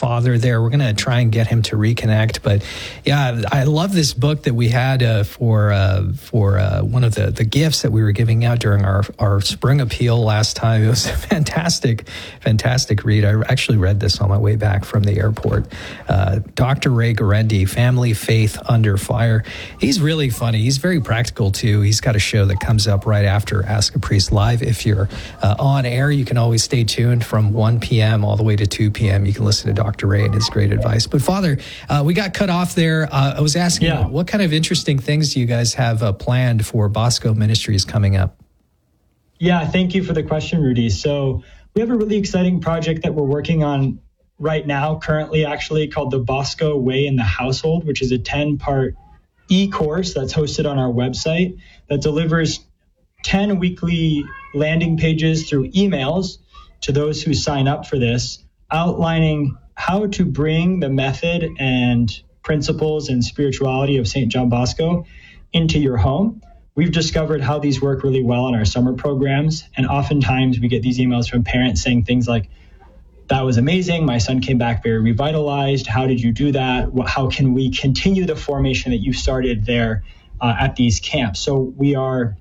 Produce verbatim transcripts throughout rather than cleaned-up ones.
father there. We're going to try and get him to reconnect. But yeah, I love this book that we had uh, for uh, for uh, one of the, the gifts that we were giving out during our, our spring appeal last time. It was a fantastic, fantastic read. I actually read this on my way back from the airport. Uh, Doctor Ray Guarendi, Family Faith Under Fire. He's really funny. He's very practical too. He's got a show that comes up right after Ask a Priest Live. If you're uh, on air, you can always stay tuned from one p.m. all the way to two p.m. You can listen to Doctor Ray and his great advice. But Father, uh, we got cut off there. Uh, I was asking, yeah. what kind of interesting things do you guys have uh, planned for Bosco Ministries coming up? Yeah, thank you for the question, Rudy. So we have a really exciting project that we're working on right now, currently actually, called the Bosco Way in the Household, which is a ten-part e-course that's hosted on our website that delivers ten weekly landing pages through emails to those who sign up for this, outlining how to bring the method and principles and spirituality of Saint John Bosco into your home. We've discovered how these work really well in our summer programs, and oftentimes we get these emails from parents saying things like, that was amazing. My son came back very revitalized. How did you do that? How can we continue the formation that you started there uh, at these camps? So we are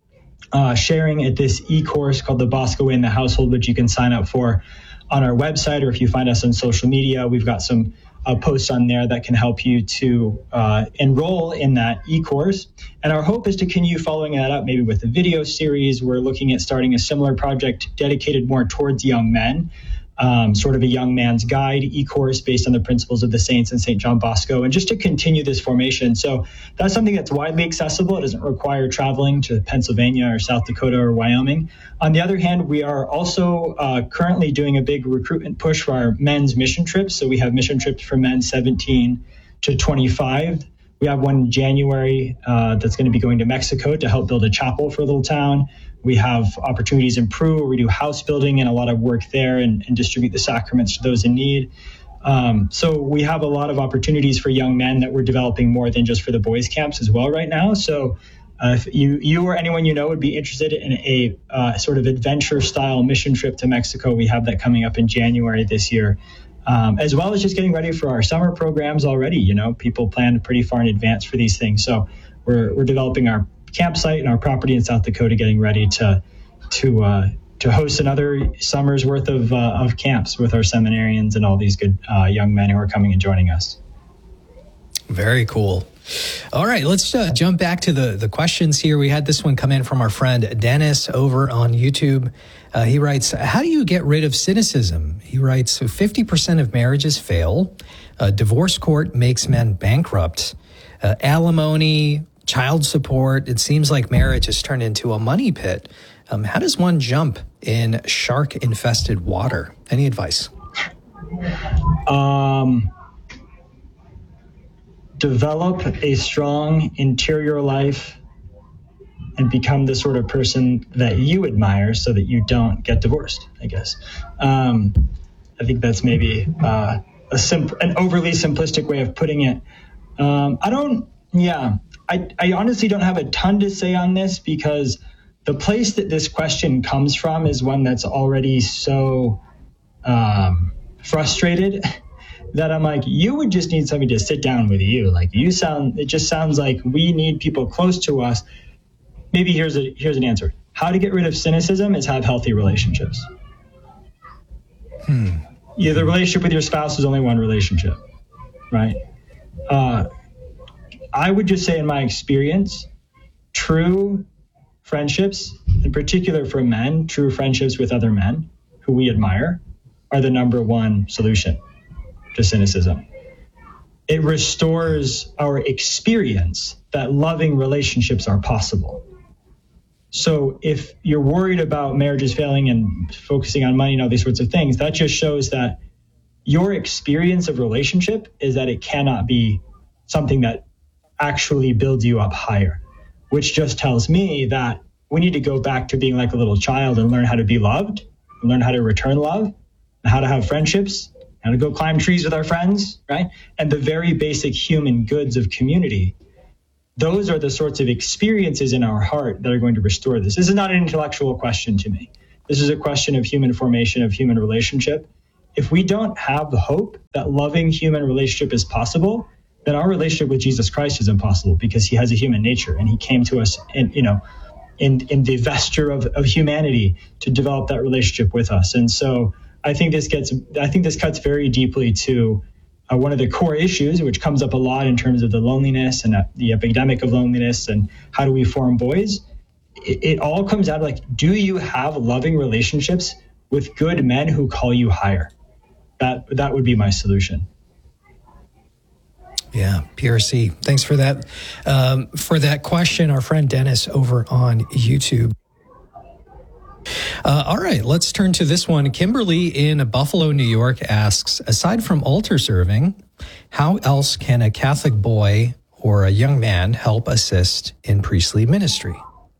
uh, sharing at this e-course called the Bosco Way in the Household, which you can sign up for on our website, or if you find us on social media, we've got some uh, posts on there that can help you to uh, enroll in that e-course. And our hope is to continue following that up, maybe with a video series. We're looking at starting a similar project dedicated more towards young men. Um, sort of a young man's guide e-course based on the principles of the saints and Saint John Bosco, and just to continue this formation. So that's something that's widely accessible. It doesn't require traveling to Pennsylvania or South Dakota or Wyoming. On the other hand, we are also uh, currently doing a big recruitment push for our men's mission trips. So we have mission trips for men seventeen to twenty-five. We have one in January uh, that's going to be going to Mexico to help build a chapel for a little town. We have opportunities in Peru where we do house building and a lot of work there, and, and distribute the sacraments to those in need. Um, so we have a lot of opportunities for young men that we're developing more than just for the boys' camps as well right now. So uh, if you, you or anyone you know would be interested in a uh, sort of adventure-style mission trip to Mexico, we have that coming up in January this year, um, as well as just getting ready for our summer programs already. You know, people plan pretty far in advance for these things. So we're we're developing our campsite and our property in South Dakota, getting ready to to uh, to host another summer's worth of uh, of camps with our seminarians and all these good uh, young men who are coming and joining us. Very cool. All right, let's uh, jump back to the, the questions here. We had this one come in from our friend Dennis over on YouTube. Uh, he writes, how do you get rid of cynicism? He writes, so fifty percent of marriages fail. Uh, divorce court makes men bankrupt. Uh, alimony, child support, it seems like marriage has turned into a money pit. Um, how does one jump in shark-infested water? Any advice? Um, develop a strong interior life and become the sort of person that you admire so that you don't get divorced, I guess. Um, I think that's maybe uh, a simp- an overly simplistic way of putting it. Um, I don't, yeah. I, I honestly don't have a ton to say on this, because the place that this question comes from is one that's already so um, frustrated that I'm like, you would just need somebody to sit down with you. Like, you sound, it just sounds like we need people close to us. Maybe here's a here's an answer. How to get rid of cynicism is have healthy relationships. Hmm. Yeah, the relationship with your spouse is only one relationship, right? Uh, I would just say, in my experience, true friendships, in particular for men, true friendships with other men who we admire, are the number one solution to cynicism. It restores our experience that loving relationships are possible. So if you're worried about marriages failing and focusing on money and all these sorts of things, that just shows that your experience of relationship is that it cannot be something that actually builds you up higher, which just tells me that we need to go back to being like a little child and learn how to be loved, and learn how to return love, and how to have friendships, how to go climb trees with our friends, right? And the very basic human goods of community. Those are the sorts of experiences in our heart that are going to restore this. This is not an intellectual question to me. This is a question of human formation, of human relationship. if we don't have the hope that loving human relationship is possible, then our relationship with Jesus Christ is impossible, because he has a human nature and he came to us in, you know, in, in the vesture of, of humanity to develop that relationship with us. And so I think this gets, I think this cuts very deeply to uh, one of the core issues, which comes up a lot in terms of the loneliness and uh, the epidemic of loneliness and how do we form boys. It, it all comes out of like, do you have loving relationships with good men who call you higher? That that would be my solution. Yeah, P R C. Thanks for that. Um, for that question, our friend Dennis over on YouTube. Uh, all right, let's turn to this one. Kimberly in Buffalo, New York asks, aside from altar serving, how else can a Catholic boy or a young man help assist in priestly ministry?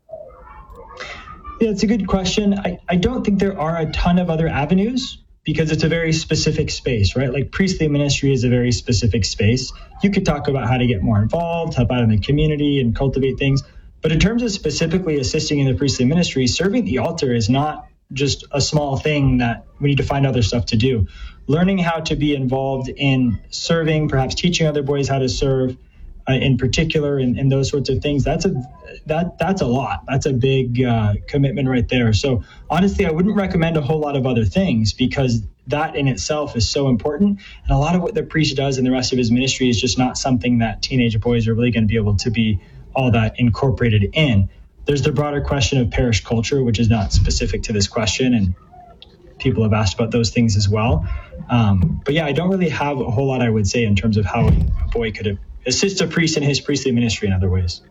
Yeah, it's a good question. I, I don't think there are a ton of other avenues, because it's a very specific space, right? Like priestly ministry is a very specific space. You could talk about how to get more involved, help out in the community and cultivate things. But in terms of specifically assisting in the priestly ministry, serving the altar is not just a small thing that we need to find other stuff to do. Learning how to be involved in serving, perhaps teaching other boys how to serve uh, in particular, and, and those sorts of things, that's a that that's a lot. That's a big uh, commitment right there. So honestly, I wouldn't recommend a whole lot of other things, because that in itself is so important. And a lot of what the priest does in the rest of his ministry is just not something that teenage boys are really going to be able to be all that incorporated in. There's the broader question of parish culture, which is not specific to this question, and people have asked about those things as well. Um, but yeah, I don't really have a whole lot I would say in terms of how a boy could assist a priest in his priestly ministry in other ways.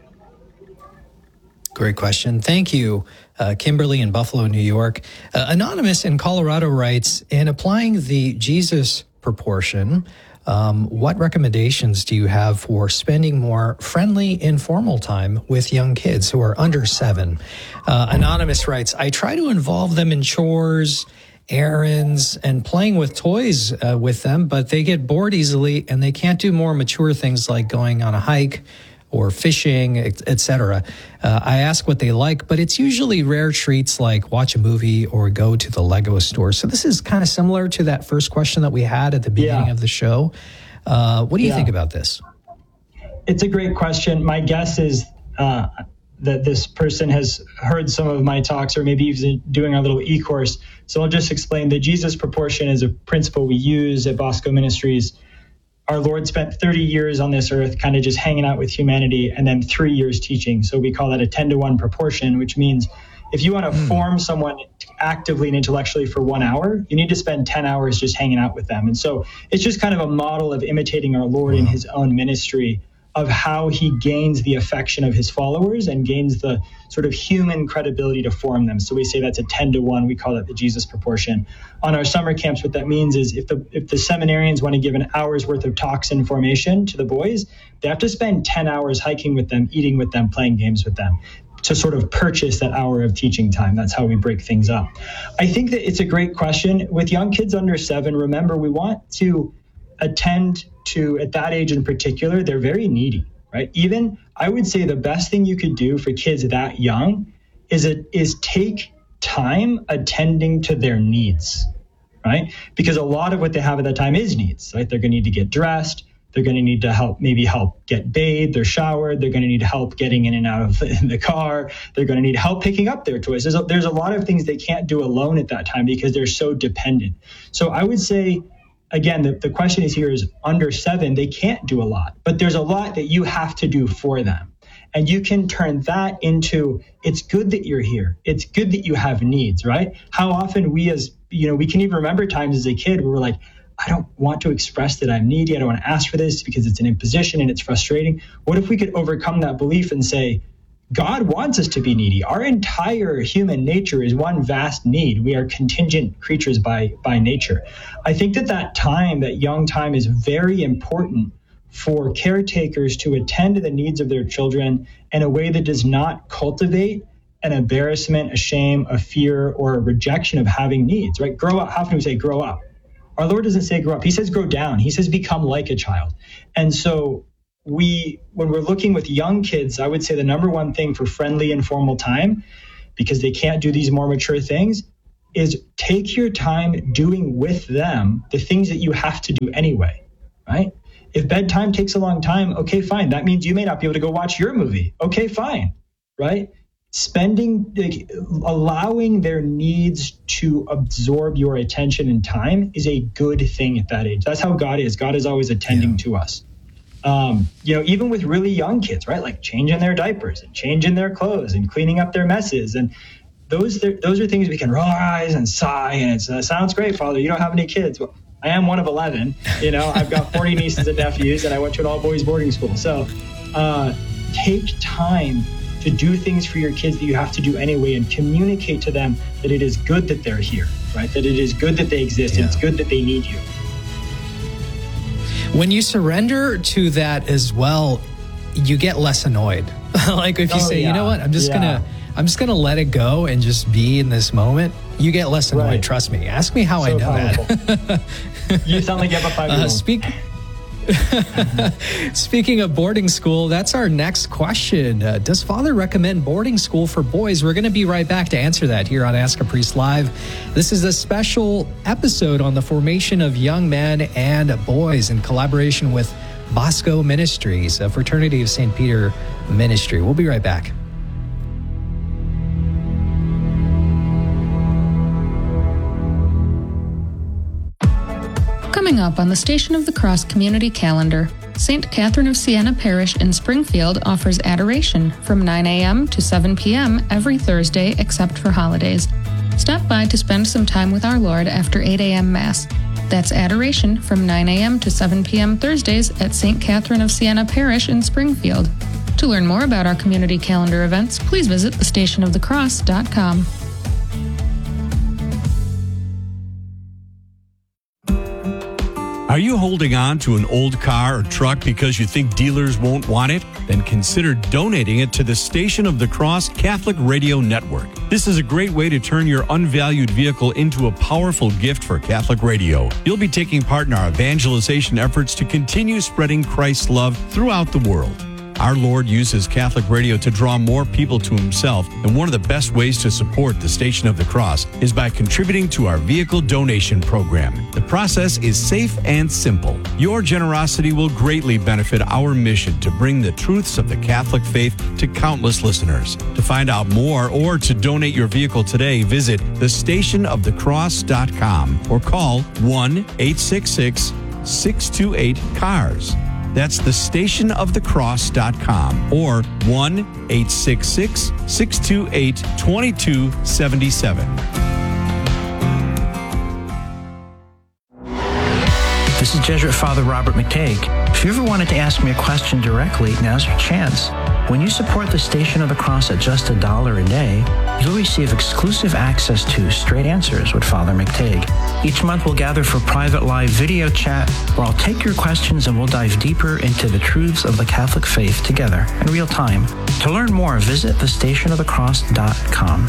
Great question. Thank you, uh, Kimberly in Buffalo, New York. Uh, Anonymous in Colorado writes, in applying the Jesus proportion, um, what recommendations do you have for spending more friendly, informal time with young kids who are under seven? Uh, Anonymous writes, I try to involve them in chores, errands, and playing with toys uh, with them, but they get bored easily and they can't do more mature things like going on a hike or fishing, et cetera. Uh, I ask what they like, but it's usually rare treats like watch a movie or go to the Lego store. So this is kind of similar to that first question that we had at the beginning yeah. of the show. Uh, what do you yeah. think about this? It's a great question. My guess is uh, that this person has heard some of my talks, or maybe even doing a little e-course. So I'll just explain. The Jesus proportion is a principle we use at Bosco Ministries. Our Lord spent thirty years on this earth kind of just hanging out with humanity, and then three years teaching. So we call that a ten to one proportion, which means if you want to mm. form someone actively and intellectually for one hour, you need to spend ten hours just hanging out with them. And so it's just kind of a model of imitating our Lord wow. in his own ministry, of how he gains the affection of his followers and gains the sort of human credibility to form them. So we say that's a ten to one. We call that the Jesus proportion. On our summer camps, what that means is if the if the seminarians want to give an hour's worth of talks and formation to the boys, they have to spend ten hours hiking with them, eating with them, playing games with them, to sort of purchase that hour of teaching time. That's how we break things up. I think that it's a great question. With young kids under seven, remember, we want to attend to, at that age in particular, they're very needy, right? Even, I would say the best thing you could do for kids that young is a, is take time attending to their needs, right? Because a lot of what they have at that time is needs, right? They're going to need to get dressed. They're going to need to help, maybe help get bathed or showered. They're going to need help getting in and out of the car. They're going to need help picking up their toys. There's a, there's a lot of things they can't do alone at that time because they're so dependent. So I would say, again, the, the question is here is under seven, they can't do a lot, but there's a lot that you have to do for them. And you can turn that into, it's good that you're here. It's good that you have needs, right? How often we as, you know, we can even remember times as a kid where we're like, I don't want to express that I'm needy. I don't want to ask for this because it's an imposition and it's frustrating. What if we could overcome that belief and say, God wants us to be needy. Our entire human nature is one vast need. We are contingent creatures by, by nature. I think that that time, that young time, is very important for caretakers to attend to the needs of their children in a way that does not cultivate an embarrassment, a shame, a fear, or a rejection of having needs, right? Grow up. How often do we say grow up? Our Lord doesn't say grow up. He says grow down. He says become like a child. And so we, when we're looking with young kids, I would say the number one thing for friendly, informal time, because they can't do these more mature things, is take your time doing with them the things that you have to do anyway, right? If bedtime takes a long time, okay, fine. That means you may not be able to go watch your movie. Okay, fine, right? Spending, like, allowing their needs to absorb your attention and time is a good thing at that age. That's how God is. God is always attending yeah. to us. Um, you know, even with really young kids, right? Like changing their diapers and changing their clothes and cleaning up their messes. And those, those are things we can roll our eyes and sigh. And it's, uh, sounds great, Father. You don't have any kids. Well, I am one of eleven. You know, I've got forty nieces and nephews, and I went to an all-boys boarding school. So uh, take time to do things for your kids that you have to do anyway, and communicate to them that it is good that they're here, right? That it is good that they exist, yeah. and it's good that they need you. When you surrender to that as well, you get less annoyed. Like if you oh, say, yeah. you know what, I'm just yeah. gonna, I'm just gonna let it go and just be in this moment. You get less annoyed. Right. Trust me. Ask me how so I know powerful. that. You sound like you have a five-year-old. Uh, speak. Speaking of boarding school, that's our next question. Uh, does Father recommend boarding school for boys? We're going to be right back to answer that here on Ask a Priest Live. This is a special episode on the formation of young men and boys in collaboration with Bosco Ministries, a Fraternity of Saint Peter ministry. We'll be right back. Coming up on the Station of the Cross community calendar, Saint Catherine of Siena Parish in Springfield offers adoration from nine a.m. to seven p.m. every Thursday except for holidays. Stop by to spend some time with our Lord after eight a.m. Mass. That's adoration from nine a.m. to seven p.m. Thursdays at Saint Catherine of Siena Parish in Springfield. To learn more about our community calendar events, please visit the station of the cross dot com. Are you holding on to an old car or truck because you think dealers won't want it? Then consider donating it to the Station of the Cross Catholic Radio Network. This is a great way to turn your unvalued vehicle into a powerful gift for Catholic radio. You'll be taking part in our evangelization efforts to continue spreading Christ's love throughout the world. Our Lord uses Catholic radio to draw more people to himself, and one of the best ways to support the Station of the Cross is by contributing to our vehicle donation program. The process is safe and simple. Your generosity will greatly benefit our mission to bring the truths of the Catholic faith to countless listeners. To find out more or to donate your vehicle today, visit the station of the cross dot com or call one eight six six, six two eight, C A R S. That's the station of the cross dot com or one eight six six, six two eight, two two seven seven. This is Jesuit Father Robert McTague. If you ever wanted to ask me a question directly, now's your chance. When you support the Station of the Cross at just a dollar a day, you'll receive exclusive access to Straight Answers with Father McTague. Each month we'll gather for private live video chat where I'll take your questions and we'll dive deeper into the truths of the Catholic faith together in real time. To learn more, visit the station of the cross dot com.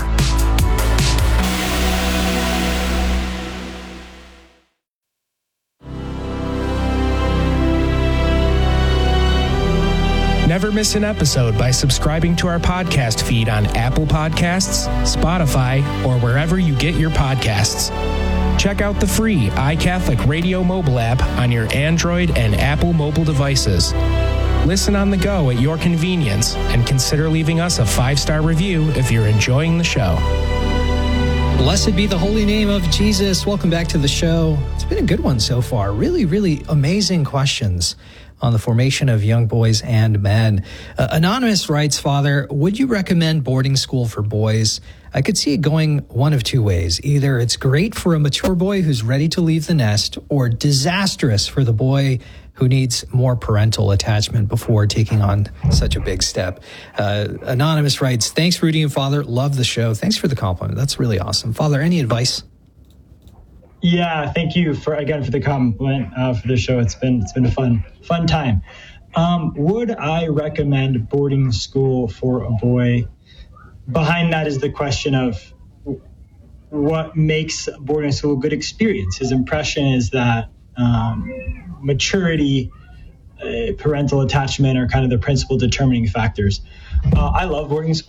Never miss an episode by subscribing to our podcast feed on Apple Podcasts, Spotify, or wherever you get your podcasts. Check out the free iCatholic Radio mobile app on your Android and Apple mobile devices. Listen on the go at your convenience and consider leaving us a five-star review if you're enjoying the show. Blessed be the holy name of Jesus. Welcome back to the show. It's been a good one so far. Really, really amazing questions on the formation of young boys and men. Uh, Anonymous writes, Father, would you recommend boarding school for boys? I could see it going one of two ways. Either it's great for a mature boy who's ready to leave the nest, or disastrous for the boy who needs more parental attachment before taking on such a big step. Uh, Anonymous writes, thanks, Rudy and Father. Love the show. Thanks for the compliment. That's really awesome. Father, any advice? Yeah, thank you for again for the compliment uh, for the show. It's been it's been a fun fun time. Um, would I recommend boarding school for a boy? Behind that is the question of what makes boarding school a good experience. His impression is that um, maturity, uh, parental attachment are kind of the principal determining factors. Uh, I love boarding school.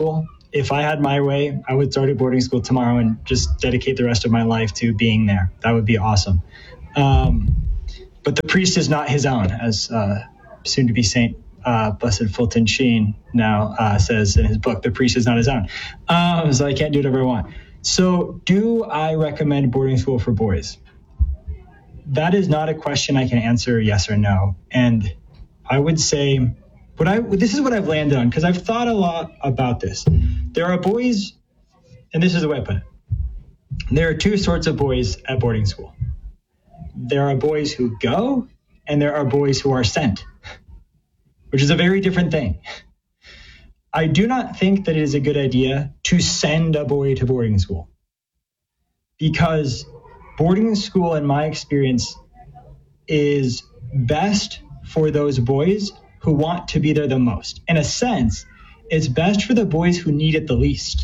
if I had my way, I would start a boarding school tomorrow and just dedicate the rest of my life to being there. That would be awesome. Um, but the priest is not his own, as uh, soon-to-be Saint uh, Blessed Fulton Sheen now uh, says in his book, The Priest is not his own. Um, so I can't do whatever I want. So do I recommend boarding school for boys? That is not a question I can answer yes or no. And I would say, what I this is what I've landed on, because I've thought a lot about this. There are boys, and this is the way I put it. There are two sorts of boys at boarding school. There are boys who go, and there are boys who are sent, which is a very different thing. I do not think that it is a good idea to send a boy to boarding school, because boarding school, in my experience, is best for those boys who want to be there the most. In a sense, it's best for the boys who need it the least.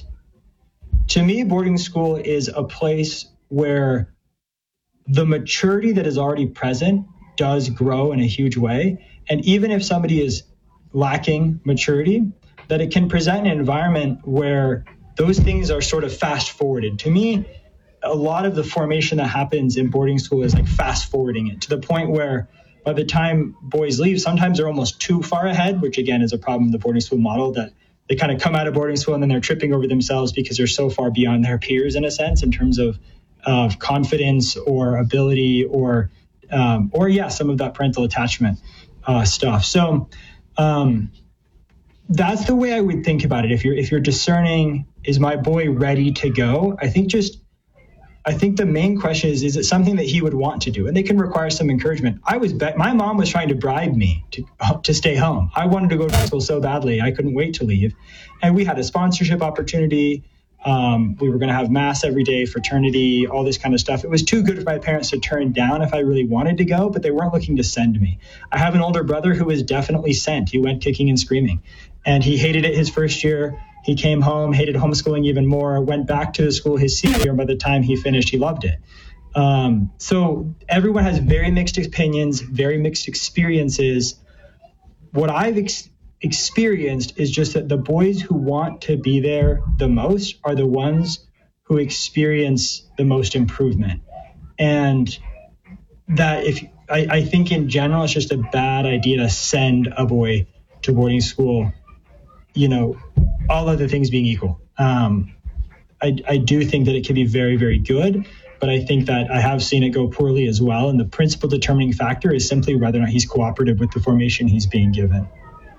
To me, boarding school is a place where the maturity that is already present does grow in a huge way. And even if somebody is lacking maturity, that it can present an environment where those things are sort of fast forwarded. To me, a lot of the formation that happens in boarding school is like fast forwarding it to the point where by the time boys leave, sometimes they're almost too far ahead, which again is a problem in the boarding school model, that they kind of come out of boarding school and then they're tripping over themselves because they're so far beyond their peers in a sense in terms of of confidence or ability or um, or yeah, some of that parental attachment uh, stuff. So um, that's the way I would think about it. If you're if you're discerning, is my boy ready to go? I think just I think the main question is, is it something that he would want to do? And they can require some encouragement. I was, be- my mom was trying to bribe me to to stay home. I wanted to go to school so badly. I couldn't wait to leave. And we had a sponsorship opportunity. Um, we were going to have mass every day, fraternity, all this kind of stuff. It was too good for my parents to turn down if I really wanted to go, but they weren't looking to send me. I have an older brother who was definitely sent. He went kicking and screaming, and he hated it his first year. He came home, hated homeschooling even more, went back to school his senior year, and by the time he finished, he loved it. Um, so everyone has very mixed opinions, very mixed experiences. What I've ex- experienced is just that the boys who want to be there the most are the ones who experience the most improvement. And that if I, I think in general, it's just a bad idea to send a boy to boarding school, you know, all other things being equal. Um, I, I do think that it can be very, very good, but I think that I have seen it go poorly as well. And the principal determining factor is simply whether or not he's cooperative with the formation he's being given.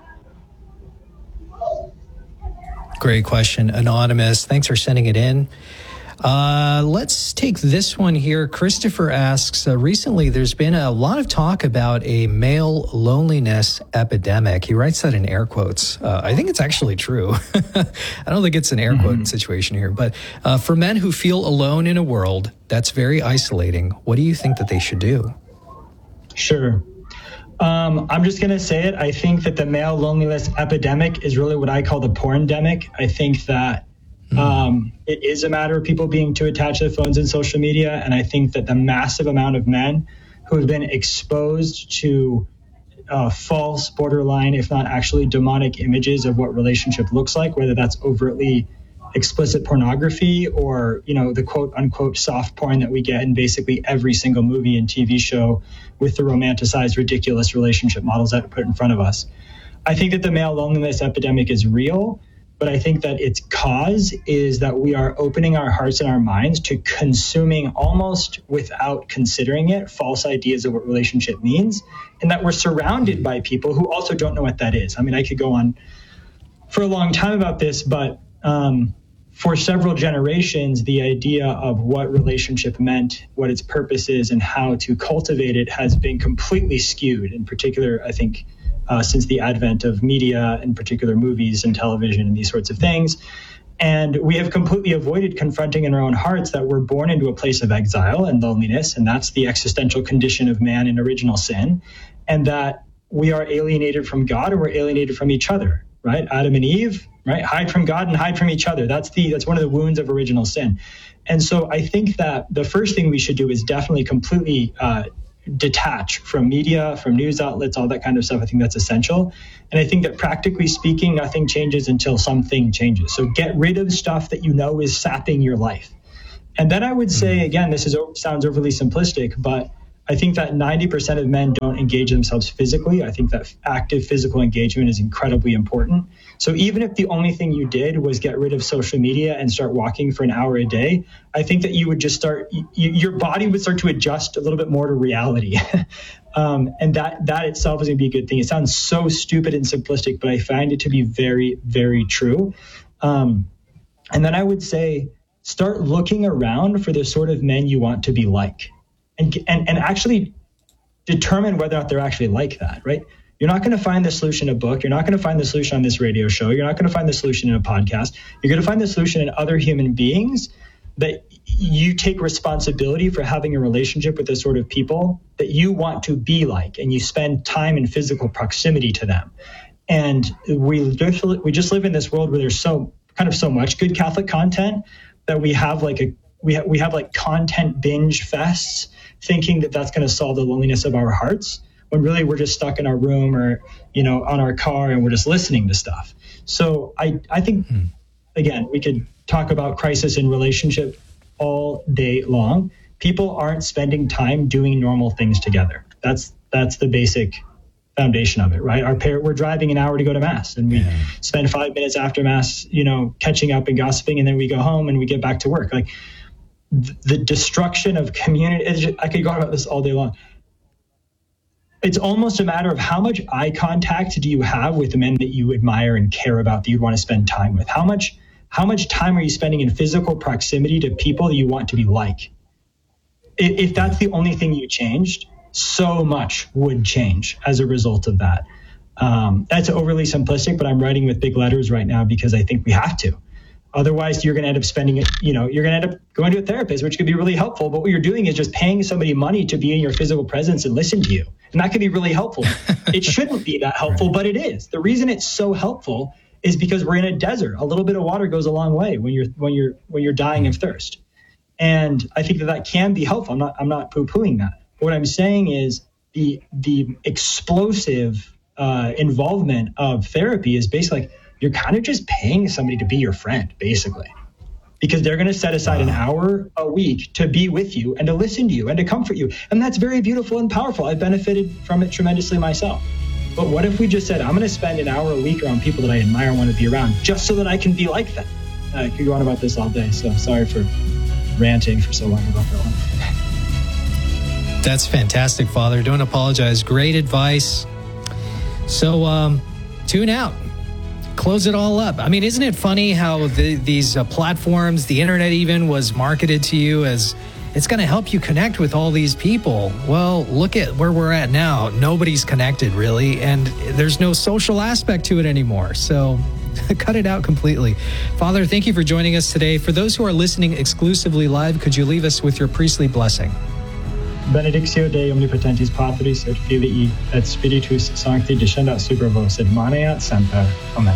Great question, Anonymous. Thanks for sending it in. Uh, let's take this one here. Christopher asks, uh, recently there's been a lot of talk about a male loneliness epidemic. He writes that in air quotes. Uh, I think it's actually true. I don't think it's an air quote mm-hmm. situation here. But uh, for men who feel alone in a world that's very isolating, what do you think that they should do? Sure. Um, I'm just going to say it. I think that the male loneliness epidemic is really what I call the porn-demic. I think that Um, it is a matter of people being too attached to their phones and social media. And I think that the massive amount of men who have been exposed to uh, false, borderline, if not actually demonic images of what relationship looks like, whether that's overtly explicit pornography or, you know, the quote unquote soft porn that we get in basically every single movie and T V show with the romanticized, ridiculous relationship models that are put in front of us. I think that the male loneliness epidemic is real. But I think that its cause is that we are opening our hearts and our minds to consuming almost without considering it false ideas of what relationship means, and that we're surrounded by people who also don't know what that is. I mean, I could go on for a long time about this, but um, for several generations, the idea of what relationship meant, what its purpose is, and how to cultivate it has been completely skewed. In particular, I think, Uh, since the advent of media, in particular movies and television and these sorts of things. And we have completely avoided confronting in our own hearts that we're born into a place of exile and loneliness, and that's the existential condition of man in original sin, and that we are alienated from God or we're alienated from each other, right? Adam and Eve, right? Hide from God and hide from each other. That's the that's one of the wounds of original sin. And so I think that the first thing we should do is definitely completely uh, detach from media, from news outlets, all that kind of stuff. I think that's essential. And I think that practically speaking, nothing changes until something changes. So get rid of stuff that you know is sapping your life. And then I would say, again, this is sounds overly simplistic, but I think that ninety percent of men don't engage themselves physically. I think that active physical engagement is incredibly important. So even if the only thing you did was get rid of social media and start walking for an hour a day, I think that you would just start, you, your body would start to adjust a little bit more to reality. um, and that, that itself is going to be a good thing. It sounds so stupid and simplistic, but I find it to be very, very true. Um, and then I would say, start looking around for the sort of men you want to be like. And, and and actually determine whether or not they're actually like that, right? You're not going to find the solution in a book. You're not going to find the solution on this radio show. You're not going to find the solution in a podcast. You're going to find the solution in other human beings that you take responsibility for having a relationship with the sort of people that you want to be like, and you spend time in physical proximity to them. And we just, we just live in this world where there's so kind of so much good Catholic content that we have like a we ha- we have like content binge fests, thinking that that's going to solve the loneliness of our hearts, when really we're just stuck in our room or, you know, on our car and we're just listening to stuff. So I, I think, hmm. again, we could talk about crisis in relationship all day long. People aren't spending time doing normal things together. That's, that's the basic foundation of it, right? Our parent, we're driving an hour to go to mass, and we yeah. spend five minutes after mass, you know, catching up and gossiping, and then we go home and we get back to work. Like, the destruction of community, I could go about this all day long. It's almost a matter of how much eye contact do you have with the men that you admire and care about, that you want to spend time with? How much, how much time are you spending in physical proximity to people that you want to be like? If that's the only thing you changed, so much would change as a result of that. Um, that's overly simplistic, but I'm writing with big letters right now because I think we have to. Otherwise, you're going to end up spending it, you know, you're going to end up going to a therapist, which could be really helpful. But what you're doing is just paying somebody money to be in your physical presence and listen to you. And that could be really helpful. It shouldn't be that helpful, right. But it is. The reason it's so helpful is because we're in a desert. A little bit of water goes a long way when you're, when you're, when you're dying of thirst. And I think that that can be helpful. I'm not, I'm not poo-pooing that. What I'm saying is the, the explosive uh, involvement of therapy is basically like, you're kind of just paying somebody to be your friend, basically, because they're going to set aside an hour a week to be with you and to listen to you and to comfort you. And that's very beautiful and powerful. I've benefited from it tremendously myself. But what if we just said, I'm going to spend an hour a week around people that I admire and want to be around just so that I can be like them? Uh, I could go on about this all day. So sorry for ranting for so long about that one. That's fantastic, Father. Don't apologize. Great advice. So um, tune out. Close it all up. I mean, isn't it funny how the, these uh, platforms, the internet even, was marketed to you as it's going to help you connect with all these people? Well, look at where we're at now. Nobody's connected, really, and there's no social aspect to it anymore. So cut it out completely. Father, thank you for joining us today. For those who are listening exclusively live, could you leave us with your priestly blessing? Benedictio Dei omnipotentis Patris et Filii et Spiritus Sancti descendat super vos et maneat semper. Amen.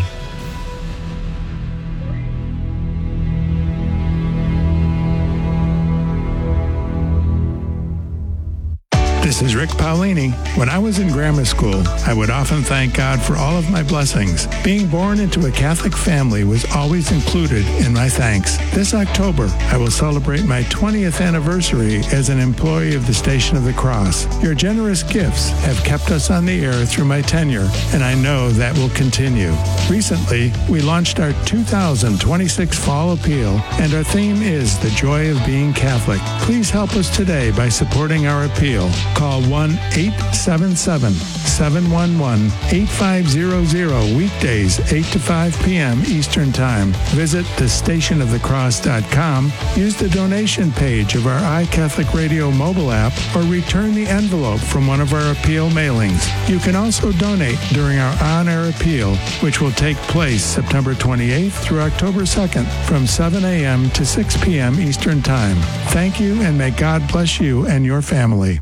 This is Rick Paolini. When I was in grammar school, I would often thank God for all of my blessings. Being born into a Catholic family was always included in my thanks. This October, I will celebrate my twentieth anniversary as an employee of the Station of the Cross. Your generous gifts have kept us on the air through my tenure, and I know that will continue. Recently, we launched our two thousand twenty-six Fall Appeal, and our theme is The Joy of Being Catholic. Please help us today by supporting our appeal. Call one eight seven seven, seven one one, eight five zero zero weekdays, eight to five p.m. Eastern Time. Visit the station of the cross dot com, use the donation page of our iCatholic Radio mobile app, or return the envelope from one of our appeal mailings. You can also donate during our on-air appeal, which will take place September twenty-eighth through October second from seven a.m. to six p.m. Eastern Time. Thank you, and may God bless you and your family.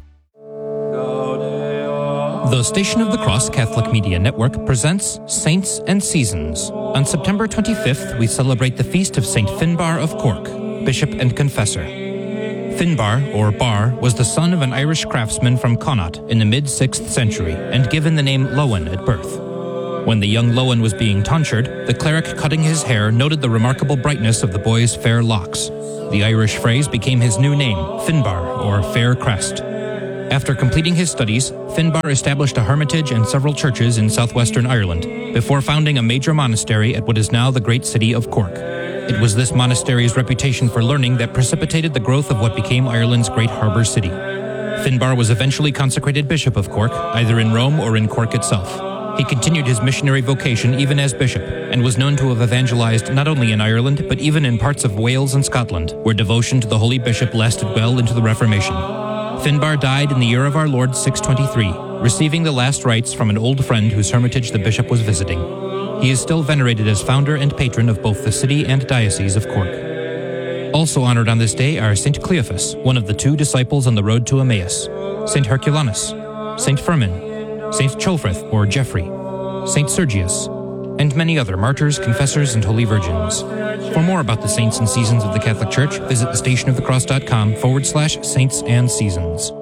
The Station of the Cross Catholic Media Network presents Saints and Seasons. On September twenty-fifth, we celebrate the feast of Saint Finbar of Cork, Bishop and Confessor. Finbar, or Bar, was the son of an Irish craftsman from Connaught in the mid-sixth century and given the name Lowen at birth. When the young Lowen was being tonsured, the cleric cutting his hair noted the remarkable brightness of the boy's fair locks. The Irish phrase became his new name, Finbar, or Fair Crest. After completing his studies, Finbar established a hermitage and several churches in southwestern Ireland, before founding a major monastery at what is now the great city of Cork. It was this monastery's reputation for learning that precipitated the growth of what became Ireland's great harbour city. Finbar was eventually consecrated Bishop of Cork, either in Rome or in Cork itself. He continued his missionary vocation even as bishop, and was known to have evangelized not only in Ireland, but even in parts of Wales and Scotland, where devotion to the holy bishop lasted well into the Reformation. Finbar died in the year of our Lord six twenty-three, receiving the last rites from an old friend whose hermitage the bishop was visiting. He is still venerated as founder and patron of both the city and diocese of Cork. Also honored on this day are Saint Cleophas, one of the two disciples on the road to Emmaus, Saint Herculanus, Saint Firmin, Saint Ceolfrith or Geoffrey, Saint Sergius, and many other martyrs, confessors, and holy virgins. For more about the saints and seasons of the Catholic Church, visit thestationofthecross.com forward slash saints and seasons.